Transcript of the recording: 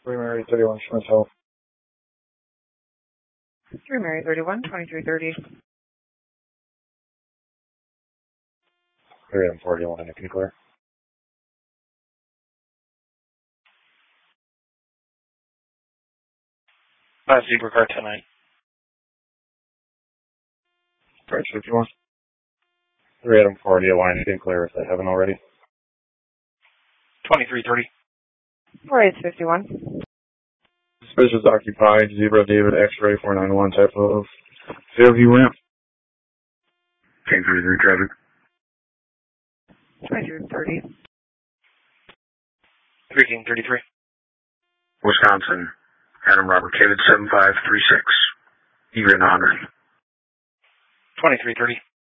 Mary 31 Schmitz Health. 3 Mary 31, 2330. 3 Adam 41, and you can clear. 5 Zebra car 10-9. Right, 51. 3 Adam 40, line, you can clear if they haven't already. 2330. 4851. Suspicious occupied, Zebra David X-ray 491 type of Fairview ramp. King 33 traffic. 2330. 3 King 33. Wisconsin, Adam Robert David 7536. Egret 100. 2330.